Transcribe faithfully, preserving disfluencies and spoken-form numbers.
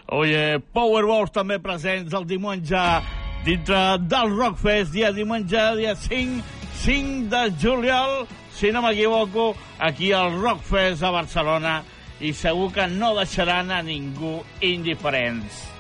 Oye, Powerballs també presents el diumenge dintre del Rockfest, dia diumenge, dia cinc, cinc de juliol, si no m'equivoco, aquí al Rockfest a Barcelona, i segur que no deixaran a ningú indiferents.